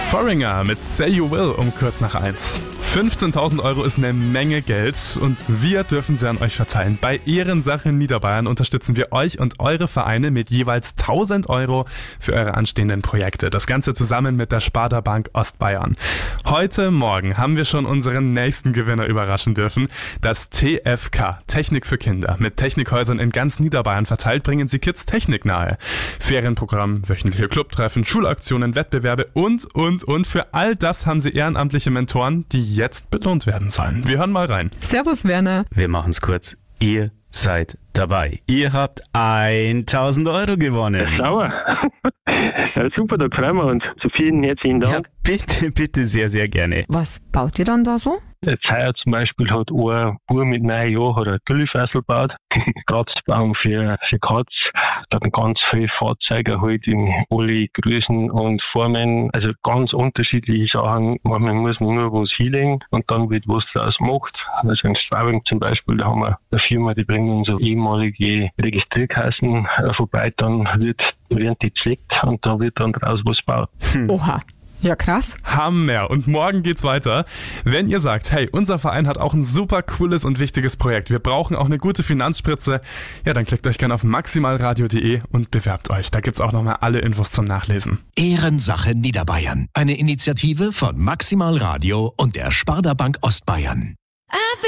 Foreigner mit Say You Will um kurz nach 1. 15.000 Euro ist eine Menge Geld und wir dürfen sie an euch verteilen. Bei Ehrensache Niederbayern unterstützen wir euch und eure Vereine mit jeweils 1.000 Euro für eure anstehenden Projekte. Das Ganze zusammen mit der Sparda Bank Ostbayern. Heute Morgen haben wir schon unseren nächsten Gewinner überraschen dürfen. Das TFK, Technik für Kinder. Mit Technikhäusern in ganz Niederbayern verteilt bringen sie Kids Technik nahe. Ferienprogramm, wöchentliche Clubtreffen, Schulaktionen, Wettbewerbe und. Für all das haben sie ehrenamtliche Mentoren, die jetzt belohnt werden sollen. Wir hören mal rein. Servus, Werner. Wir machen's kurz. Ihr seid dabei. Ihr habt 1.000 Euro gewonnen. Sauer. Ja, super, da freuen wir uns. Zu vielen herzlichen Dank. Ja, bitte, sehr, sehr gerne. Was baut ihr dann da so? Jetzt heuer zum Beispiel hat ein Bub mit 9 Jahren ein Güllifassel gebaut. Kratzbaum für Katz. Da hat ganz viele Fahrzeuge halt in alle Größen und Formen. Also ganz unterschiedliche Sachen. Manchmal muss man nur was hinlegen und dann wird was draus gemacht. Also in Straubing zum Beispiel, da haben wir eine Firma, die bringt uns so ehemalige Registrierkassen vorbei. Dann werden die zerlegt und da wird dann draus was gebaut. Oha. Ja, krass. Hammer. Und morgen geht's weiter. Wenn ihr sagt, hey, unser Verein hat auch ein super cooles und wichtiges Projekt, wir brauchen auch eine gute Finanzspritze, ja, dann klickt euch gerne auf maximalradio.de und bewerbt euch. Da gibt's auch nochmal alle Infos zum Nachlesen. Ehrensache Niederbayern. Eine Initiative von Maximal Radio und der Sparda Bank Ostbayern.